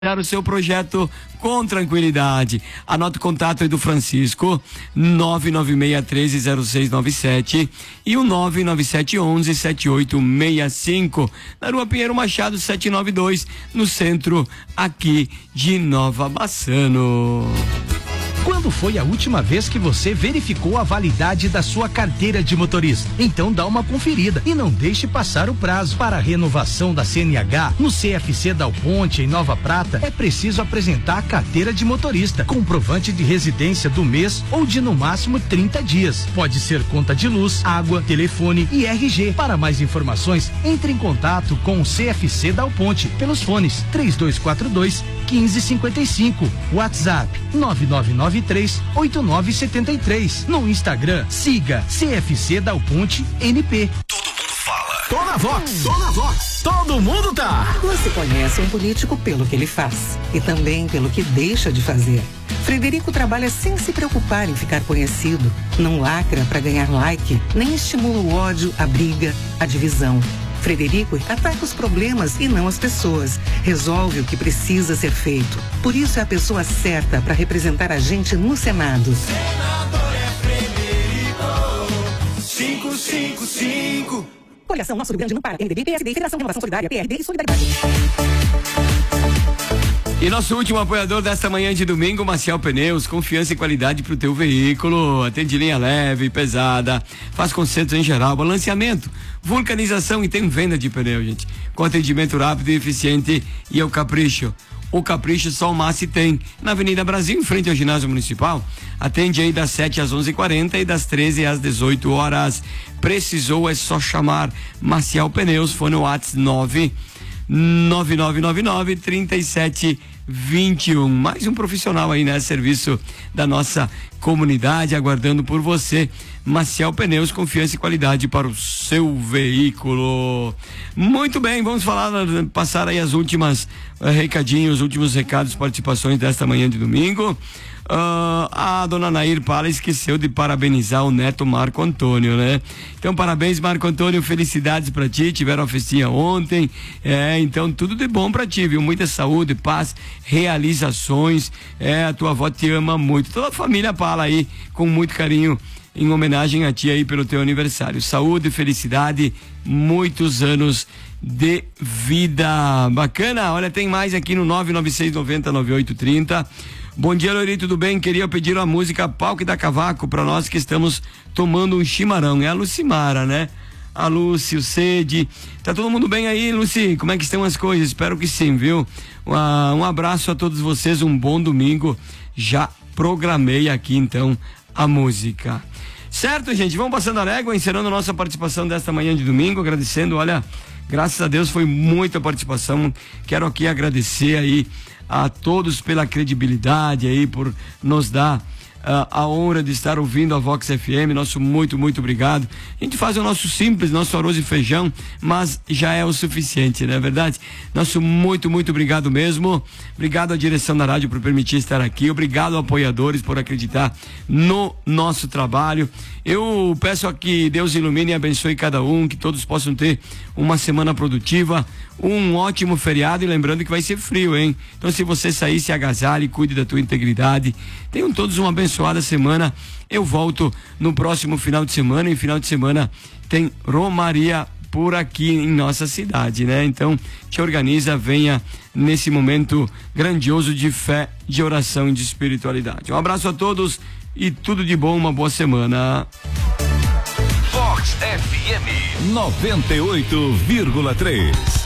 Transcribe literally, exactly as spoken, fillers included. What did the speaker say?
o seu projeto com tranquilidade. Anota o contato aí do Francisco, nove nove seis um três zero seis nove sete e o nove nove sete um um sete oito seis cinco, na Rua Pinheiro Machado setecentos e noventa e dois, no centro aqui de Nova Bassano. Quando foi a última vez que você verificou a validade da sua carteira de motorista? Então dá uma conferida e não deixe passar o prazo. Para a renovação da C N H no C F C Dal Ponte, em Nova Prata, é preciso apresentar a carteira de motorista, comprovante de residência do mês ou de no máximo trinta dias. Pode ser conta de luz, água, telefone e R G. Para mais informações, entre em contato com o C F C Dal Ponte pelos fones três dois quatro dois, um cinco cinco cinco, WhatsApp nove nove nove três oito nove sete três. No Instagram, siga C F C Dal Ponte N P. Todo mundo fala. Tô na Vox, tô na Vox. Todo mundo tá. Você conhece um político pelo que ele faz e também pelo que deixa de fazer. Frederico trabalha sem se preocupar em ficar conhecido. Não lacra para ganhar like, nem estimula o ódio, a briga, a divisão. Frederico ataca os problemas e não as pessoas. Resolve o que precisa ser feito. Por isso é a pessoa certa para representar a gente no Senado. Senador é Frederico cinco cinco cinco. Coligação Nosso Rio Grande não para. M D B, P S D, Federação de Renovação Solidária, P R D e Solidariedade. E nosso último apoiador desta manhã de domingo, Maciel Pneus, confiança e qualidade para o teu veículo. Atende linha leve, pesada, faz consertos em geral, balanceamento, vulcanização e tem venda de pneu, gente. Com atendimento rápido e eficiente, e é o Capricho. O Capricho só o Massi tem. Na Avenida Brasil, em frente ao ginásio municipal. Atende aí das sete às onze e quarenta e das treze às dezoito horas. Precisou, é só chamar Maciel Pneus, fone WhatsApp nove nove nove nove nove três sete dois um. Mais um profissional aí, né? Serviço da nossa comunidade, aguardando por você. Maciel Pneus, confiança e qualidade para o seu veículo. Muito bem, vamos falar, passar aí as últimas uh, recadinhos, os últimos recados, participações desta manhã de domingo. Uh, a dona Nair Pala esqueceu de parabenizar o neto Marco Antônio, né? Então, parabéns, Marco Antônio, felicidades pra ti, tiveram a festinha ontem, é, então tudo de bom pra ti, viu? Muita saúde, paz, realizações, é, a tua avó te ama muito, toda a família Pala aí, com muito carinho, em homenagem a ti aí pelo teu aniversário. Saúde, felicidade, muitos anos de vida. Bacana, olha, tem mais aqui no nove nove seis nove zero nove oito três zero. Bom dia, Lori, tudo bem? Queria pedir a música Pau que dá Cavaco para nós que estamos tomando um chimarrão. É a Lucimara, né? A Lúcia, o Sede. Tá todo mundo bem aí, Luci? Como é que estão as coisas? Espero que sim, viu? Uh, um abraço a todos vocês, um bom domingo. Já programei aqui, então, a música. Certo, gente? Vamos passando a régua, encerrando a nossa participação desta manhã de domingo, agradecendo, olha, graças a Deus foi muita participação. Quero aqui agradecer aí a todos pela credibilidade aí, por nos dar uh, a honra de estar ouvindo a Vox F M. Nosso muito, muito obrigado. A gente faz o nosso simples, nosso arroz e feijão, mas já é o suficiente, não é verdade? Nosso muito, muito obrigado mesmo. Obrigado à direção da rádio por permitir estar aqui. Obrigado aos apoiadores por acreditar no nosso trabalho. Eu peço a que Deus ilumine e abençoe cada um, que todos possam ter uma semana produtiva, um ótimo feriado, e lembrando que vai ser frio, hein? Então, se você sair, se agasalhe, cuide da tua integridade. Tenham todos uma abençoada semana. Eu volto no próximo final de semana, e final de semana tem Romaria por aqui em nossa cidade, né? Então, te organiza, venha nesse momento grandioso de fé, de oração e de espiritualidade. Um abraço a todos e tudo de bom, uma boa semana. Vox F M noventa e oito vírgula três.